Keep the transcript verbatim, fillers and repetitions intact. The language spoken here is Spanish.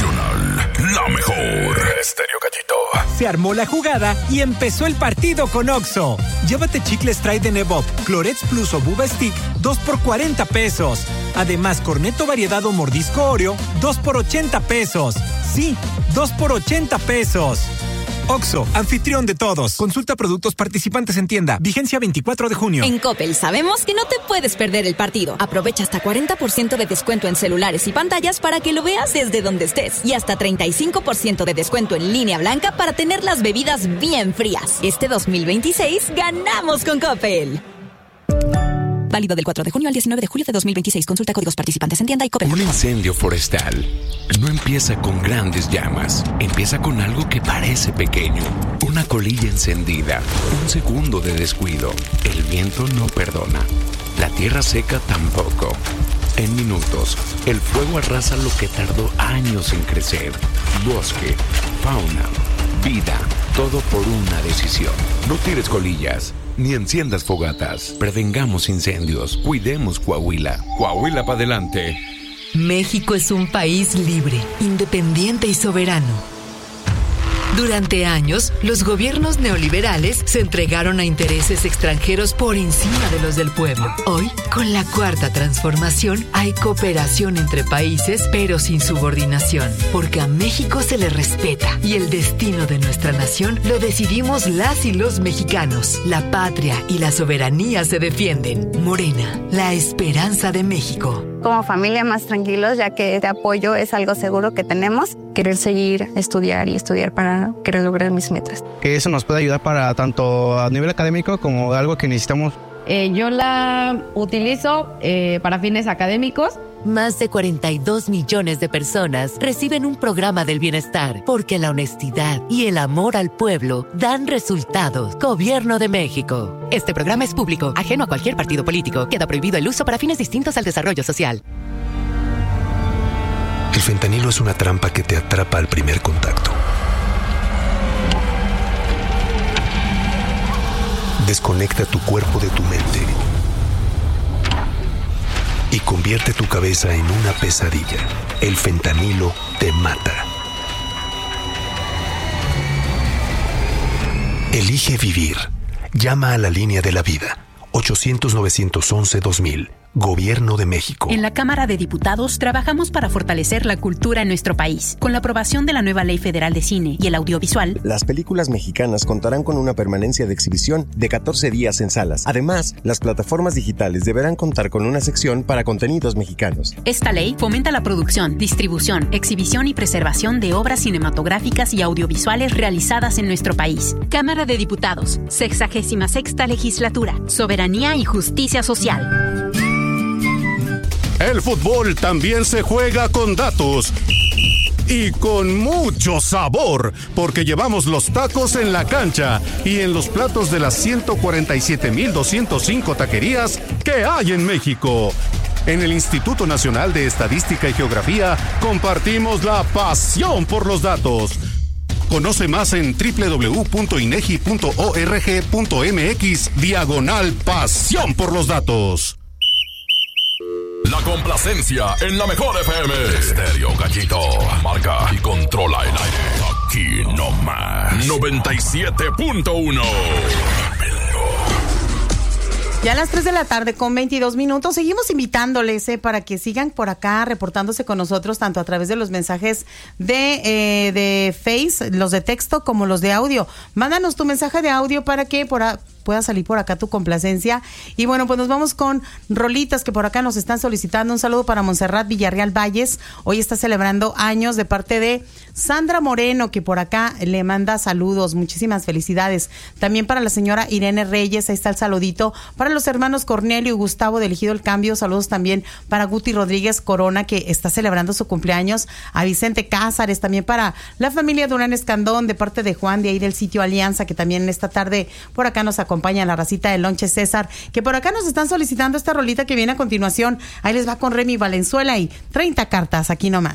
Nacional, la mejor. Estéreo Gallito. Se armó la jugada y empezó el partido con Oxxo. Llévate chicles Tide de Nevop, Clorets Plus o Buba Stick, dos por cuarenta pesos. Además, Cornetto variedad o mordisco Oreo, dos por ochenta pesos. Sí, dos por ochenta pesos. Oxxo, anfitrión de todos. Consulta productos participantes en tienda. Vigencia veinticuatro de junio. En Coppel sabemos que no te puedes perder el partido. Aprovecha hasta cuarenta por ciento de descuento en celulares y pantallas para que lo veas desde donde estés. Y hasta treinta y cinco por ciento de descuento en línea blanca para tener las bebidas bien frías. Este dos mil veintiséis ganamos con Coppel. Válido del cuatro de junio al diecinueve de julio de dos mil veintiséis. Consulta códigos participantes en tienda y Coppel. Un incendio forestal no empieza con grandes llamas. Empieza con algo que parece pequeño. Una colilla encendida. Un segundo de descuido. El viento no perdona. La tierra seca tampoco. En minutos, el fuego arrasa lo que tardó años en crecer. Bosque, fauna, vida. Todo por una decisión. No tires colillas. Ni enciendas fogatas. Prevengamos incendios. Cuidemos Coahuila. Coahuila para adelante. México es un país libre, independiente y soberano. Durante años, los gobiernos neoliberales se entregaron a intereses extranjeros por encima de los del pueblo. Hoy, con la Cuarta Transformación, hay cooperación entre países, pero sin subordinación, porque a México se le respeta y el destino de nuestra nación lo decidimos las y los mexicanos. La patria y la soberanía se defienden. Morena, la esperanza de México. Como familia más tranquilos, ya que este apoyo es algo seguro que tenemos. Querer seguir, estudiar y estudiar para querer lograr mis metas. Que eso nos puede ayudar para tanto a nivel académico como algo que necesitamos. Eh, yo la utilizo eh, para fines académicos. Más de cuarenta y dos millones de personas reciben un programa del bienestar porque la honestidad y el amor al pueblo dan resultados. Gobierno de México. Este programa es público, ajeno a cualquier partido político. Queda prohibido el uso para fines distintos al desarrollo social. El fentanilo es una trampa que te atrapa al primer contacto. Desconecta tu cuerpo de tu mente y convierte tu cabeza en una pesadilla. El fentanilo te mata. Elige vivir. Llama a la línea de la vida. ochocientos, novecientos once, dos mil. Gobierno de México. En la Cámara de Diputados trabajamos para fortalecer la cultura en nuestro país. Con la aprobación de la nueva Ley Federal de Cine y el Audiovisual, las películas mexicanas contarán con una permanencia de exhibición de catorce días en salas. Además, las plataformas digitales deberán contar con una sección para contenidos mexicanos. Esta ley fomenta la producción, distribución, exhibición y preservación de obras cinematográficas y audiovisuales realizadas en nuestro país. Cámara de Diputados, sexagésima sexta legislatura, soberanía y justicia social. El fútbol también se juega con datos y con mucho sabor, porque llevamos los tacos en la cancha y en los platos de las ciento cuarenta y siete mil doscientas cinco taquerías que hay en México. En el Instituto Nacional de Estadística y Geografía compartimos la pasión por los datos. Conoce más en doble u doble u doble u punto inegi punto org punto mx diagonal pasión por los datos. La complacencia en la mejor F M. Estéreo Gallito. Marca y controla el aire. Aquí nomás. noventa y siete punto uno. Ya a las tres de la tarde con veintidós minutos. Seguimos invitándoles eh, para que sigan por acá reportándose con nosotros, tanto a través de los mensajes de, eh, de Face, los de texto como los de audio. Mándanos tu mensaje de audio para que por a, pueda salir por acá tu complacencia. Y bueno, pues nos vamos con rolitas que por acá nos están solicitando. Un saludo para Montserrat Villarreal Valles. Hoy está celebrando años de parte de Sandra Moreno, que por acá le manda saludos. Muchísimas felicidades. También para la señora Irene Reyes, ahí está el saludito. Para los hermanos Cornelio y Gustavo de Elegido el Cambio, saludos también para Guti Rodríguez Corona, que está celebrando su cumpleaños. A Vicente Cázares, también para la familia Durán Escandón, de parte de Juan, de ahí del sitio Alianza, que también esta tarde por acá nos acompaña la racita de Lonche César, que por acá nos están solicitando esta rolita que viene a continuación. Ahí les va con Remy Valenzuela y treinta cartas, aquí nomás.